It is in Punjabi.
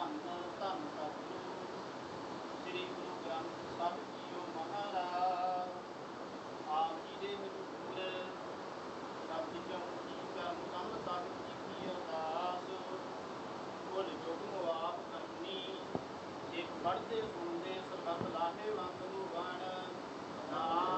ਧੰਨ ਧੰਨ ਸਤਿਗੁਰੂ ਸ੍ਰੀ ਗੁਰੂ ਗ੍ਰੰਥ ਸਾਹਿਬ ਜੀਓ ਮਹਾਰਾਜ। ਆਪ ਜੀ ਦੇ ਹਜ਼ੂਰ ਸ਼ਬਦ ਚੌਂਕੀ ਕਰਮ ਸੰਗ ਸਾਹਿਬ ਜੀ ਕੀ ਅਰਦਾਸ। ਭੁੱਲ ਚੁੱਕ ਆਪ ਕਰਨੀ, ਇੱਕ ਪੜ੍ਹਦੇ ਸੁਣਦੇ ਸਰਬੱਤ ਲਾਹੇਵੰਦ ਨੂੰ ਬਣ।